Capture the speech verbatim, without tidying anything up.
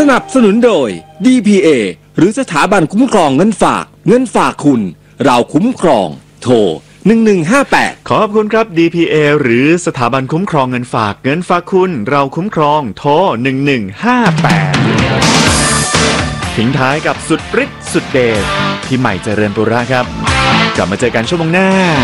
นับสนุนโดย ดี พี เอ หรือสถาบันคุ้มครองเงินฝากเงินฝากคุณเราคุ้มครองโทรหนึ่งหนึ่งห้าแปดขอบคุณครับ ดี พี เอ หรือสถาบันคุ้มครองเงินฝากเงินฝากคุณเราคุ้มครองโทรหนึ่งหนึ่งห้าแปดทิ้งท้ายกับสุดฤทธิ์สุดเดชพี่ใหม่เจริญปุระครับกลับมาเจอกันชั่วโมงหน้า